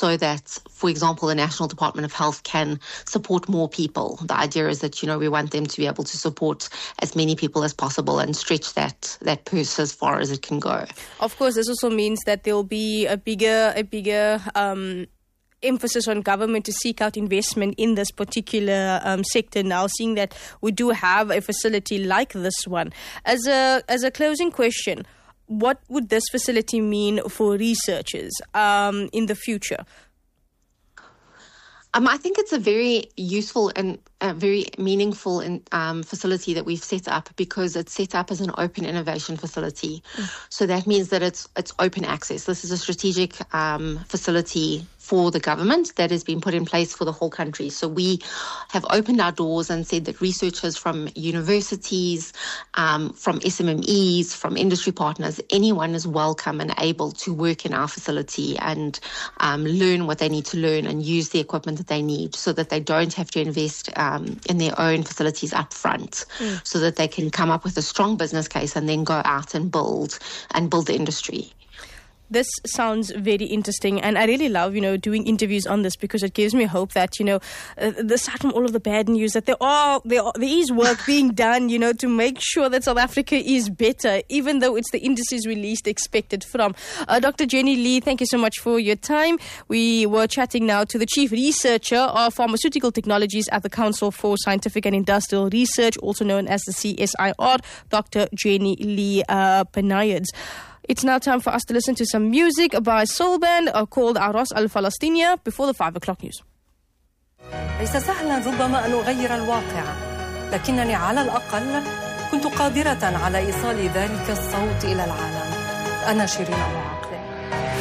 so that, for example, the National Department of Health can support more people. The idea is that, we want them to be able to support as many people as possible and stretch that purse as far as it can go. Of course, this also means that there'll be a bigger emphasis on government to seek out investment in this particular sector now, seeing that we do have a facility like this one. As a closing question, what would this facility mean for researchers in the future? I think it's a very useful and very meaningful facility that we've set up, because it's set up as an open innovation facility. So that means that it's open access. This is a strategic facility for the government that has been put in place for the whole country. So we have opened our doors and said that researchers from universities, from SMMEs, from industry partners, anyone is welcome and able to work in our facility and learn what they need to learn and use the equipment that they need, so that they don't have to invest in their own facilities up front, so that they can come up with a strong business case and then go out and build the industry. This sounds very interesting, and I really love, doing interviews on this, because it gives me hope that, aside from all of the bad news, that there is work being done, to make sure that South Africa is better, even though it's the indices we least expected from. Dr. Jenny Lee, thank you so much for your time. We were chatting now to the Chief Researcher of Pharmaceutical Technologies at the Council for Scientific and Industrial Research, also known as the CSIR, Dr. Jenny Lee Penayeds. It's now time for us to listen to some music by soul band called Aros Al-Falastiniya before the 5 o'clock news. ليس سهلا ربما أن أغير الواقع، لكنني على الأقل كنت قادرة على إيصال ذلك الصوت إلى العالم. أنا شيرين أبو عبد.